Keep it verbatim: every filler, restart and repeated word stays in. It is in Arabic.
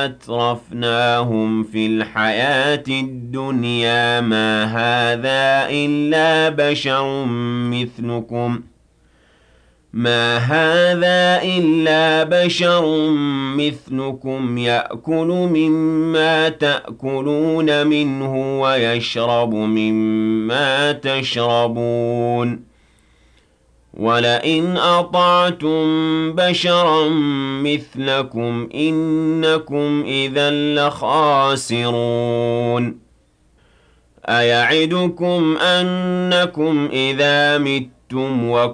وأترفناهم في الحياة الدنيا ما هذا إلا بشر مثلكم ما هذا إلا بشر مثلكم يأكل مما تأكلون منه ويشرب مما تشربون ولئن أطعتم بشرا مثلكم إنكم إذا لخاسرون أيعدكم أنكم إذا متم